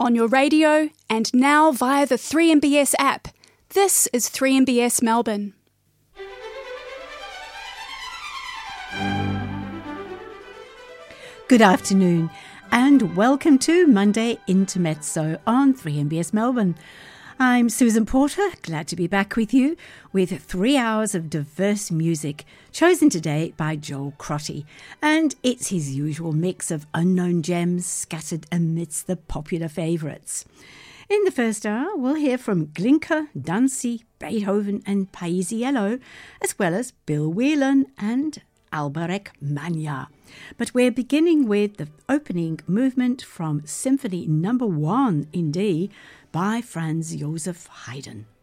on your radio, and now via the 3MBS app. This is 3MBS Melbourne. Good afternoon and welcome to Monday Intermezzo on 3MBS Melbourne. I'm Susan Porter, glad to be back with you with 3 hours of diverse music chosen today by Joel Crotty, and it's his usual mix of unknown gems scattered amidst the popular favourites. In the first hour, we'll hear from Glinka, Dancy, Beethoven and Paisiello, as well as Bill Whelan and Alberich Manya. But we're beginning with the opening movement from Symphony No. 1 in D by Franz Joseph Haydn.